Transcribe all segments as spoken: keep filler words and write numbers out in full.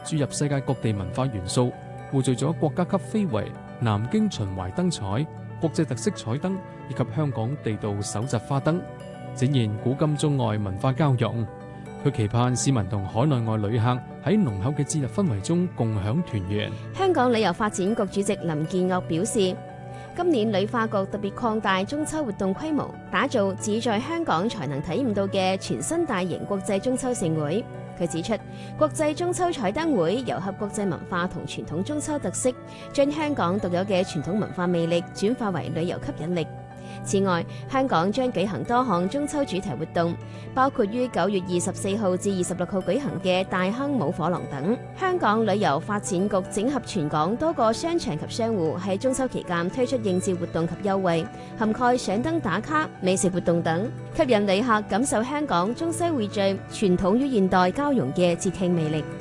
注入世界各地文化元素，匯聚咗國家級非遺、南京秦淮燈彩、國際特色彩燈以及香港地道手紮花燈，展現古今中外文化交融。佢期盼市民同海內外旅客喺濃厚嘅節日氛圍中共享團圓。 香港旅遊發展局主席林建岳表示，今年旅發局特別擴大中秋活動規模，打造只在香港才能體驗到嘅全新大型國際中秋盛會。佢指出，國際中秋彩燈會糅合國際文化同傳統中秋特色，將香港獨有嘅傳統文化魅力轉化為旅遊吸引力。此外，香港將舉行多項中秋主題活動，包括於九月二十四號至二十六號舉行嘅大坑舞火龍等。香港旅遊發展局整合全港多個商場及商戶，喺中秋期間推出應節活動及優惠，涵蓋上燈打卡、美食活動等，吸引旅客感受香港中西匯聚、傳統與現代交融嘅節慶魅力。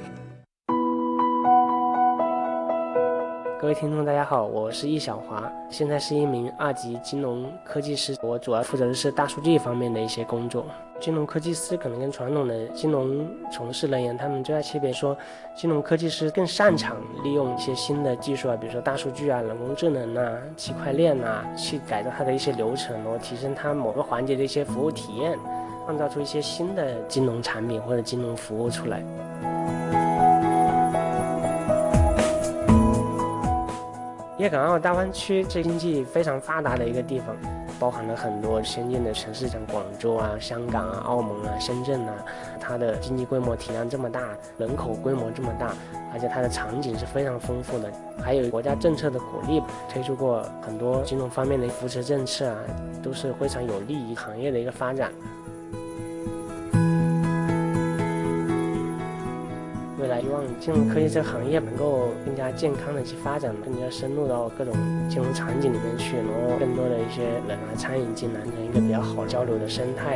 各位聽眾大家好，我是易小華，現在是一名二級金融科技師，我主要負責的是大數據方面的一些工作。金融科技師可能跟傳統的金融從事人員，他們最大區別說，金融科技師更擅長利用一些新的技術啊，比如說大數據啊、人工智能啊、區塊鏈啊，去改造它的一些流程，然後提升它某個環節的一些服務體驗，創造出一些新的金融產品或者金融服務出來。粵港澳大灣區是經濟非常發達的一個地方，包含了很多先進的城市，像廣州啊、香港啊、澳門啊、深圳啊，它的經濟規模體量這麼大，人口規模這麼大，而且它的場景是非常豐富的，還有國家政策的鼓勵，推出過很多金融方面的扶持政策啊，都是非常有利於行業的一個發展。未來希望金融科技這個行業能夠更加健康的去發展，更加深入到各種金融場景裏面去，然後更多的一些人啊參與進來，成一個比較好交流的生態。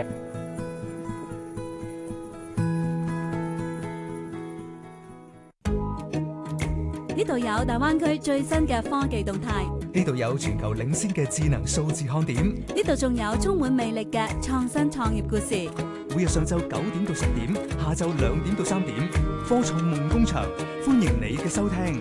呢度有大灣區最新嘅科技動態， 呢度有全球領先嘅智能數字看點， 呢度仲有充滿魅力嘅創新創業故事。 每日上晝九點到十點，下晝兩點到三點，科創夢工場，歡迎你嘅收聽。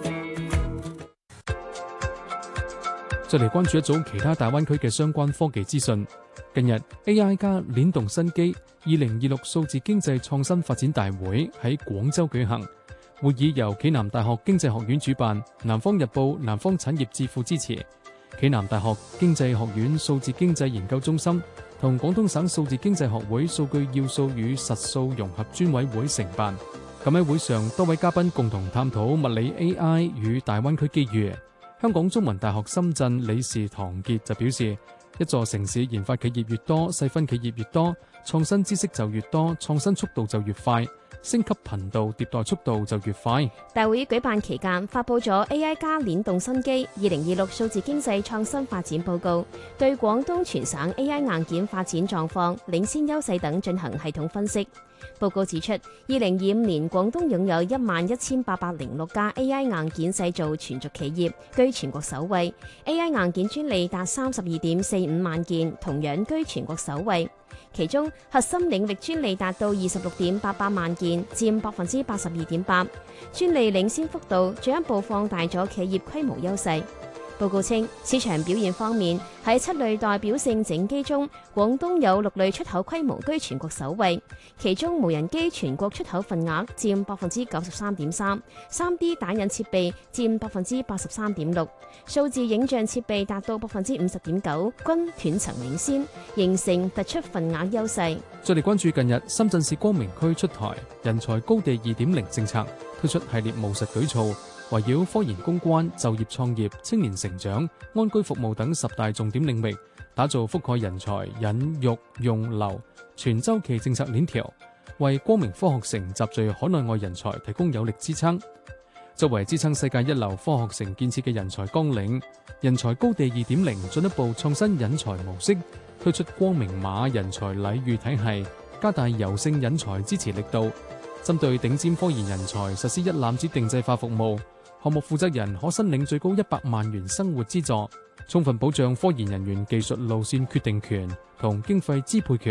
再嚟關注一組其他大灣區嘅相關科技資訊。近日 A I 加鏈動新機二零二六數字經濟創新發展大會喺廣州舉行，會議由暨南大學經濟學院主辦，南方日報、南方產業智庫支持。暨南大學經濟學院數字經濟研究中心同廣東省數字經濟學會數據要素與實數融合專委會承辦。咁喺會上，多位嘉賓共同探討物理 A I 與大灣區機遇。香港中文大學深圳理事唐傑就表示，一座城市研發企業越多，細分企業越多，創新知識就越多，創新速度就越快，升級頻道迭代速度就越快。 大會舉辦期間發佈咗 A I 加鏈動新機二零二六數字經濟創新發展報告，對廣東全省 A I 硬件發展狀況、領先優勢等進行系統分析。報告指出，二零二五年廣東擁有一萬一千八百零六家 A I 硬件製造全族企業，居全國首位。A I 硬件專利達三十二點四五萬件，同樣居全國首位。其中核心領域專利達到二十六點八八萬件，佔百分之八十二點八。專利領先幅度進一步放大咗企業規模優勢。報告稱，市場表現方面，喺七類代表性整機中，廣東有六類出口規模居全國首位，其中無人機全國出口份額佔百分之九十三點三，三 D 打印設備佔百分之八十三點六，數字影像設備達到百分之五十點九，均斷層領先，形成突出份額優勢。 再嚟關注近日深圳市光明區出台人才高地二點零政策，推出系列務實舉措，圍繞科研攻關、就業創業、青年成長、安居服務等十大重點領域，打造覆蓋人才引育用留全周期政策鏈條，為光明科學城集聚海內外人才提供有力支撐。作為支撐世界一流科學城建設嘅人才綱領，人才高地二點零進一步創新引才模式，推出光明碼人才禮遇體系，加大柔性引才支持力度，針對頂尖科研人才實施一攬子定制化服務。項目負責人可申領最高一百萬元生活資助，充分保障科研人員技術路線決定權同經費支配權，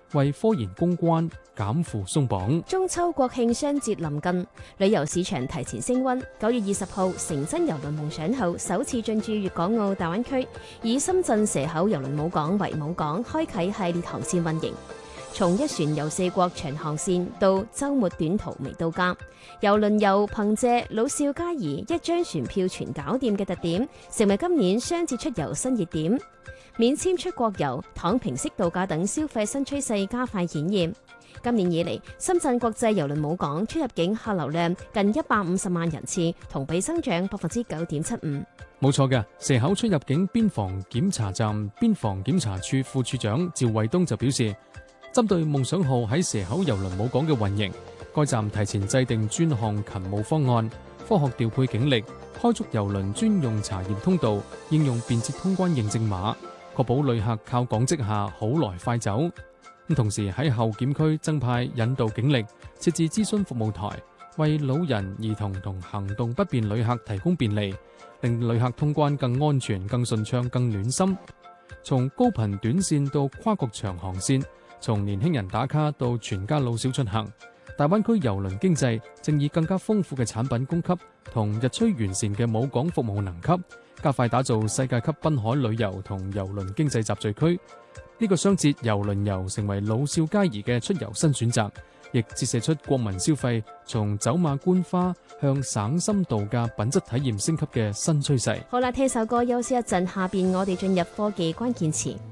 為科研攻關減負鬆綁。 中秋國慶雙節臨近，旅遊市場提前升溫。九月二十號，成真郵輪夢想號首次進駐粵港澳大灣區，以深圳蛇口郵輪母港為母港，開啟系列航線運營。從一船遊四國長航線到週末短途微到家，郵輪遊憑借老少皆宜、一張船票全搞掂嘅特點，成為今年雙節出遊新熱點。免簽出國遊、躺平式度假等消費新趨勢加快顯現。今年以嚟，深圳國際郵輪母港出入境客流量近一百五十萬人次，同比增長百分之九點七五。 冇錯嘅，蛇口出入境邊防檢查站邊防檢查處副處長趙衛東就表示，針對夢想號喺蛇口郵輪母港嘅運營，該站提前制定專項勤務方案，科學調配警力，開闢郵輪專用查驗通道，應用便捷通關認證碼，確保旅客靠港即下，好來快走。咁同時喺候檢區增派引導警力，設置諮詢服務台，為老人、兒童同行動不便旅客提供便利，令旅客通關更安全、更順暢、更暖心。從高頻短線到跨國長航線，從年輕人打卡到全家老小出行，大灣區郵輪經濟正以更加豐富嘅產品供給同日趨完善嘅母港服務能級，加快打造世界級濱海旅遊同郵輪經濟集聚區。呢個雙節郵輪遊成為老少皆宜嘅出遊新選擇，亦折射出國民消費從走馬觀花向省心度假品質體驗升級嘅新趨勢。 好啦，聽首歌休息一陣，下邊我哋進入科技關鍵詞。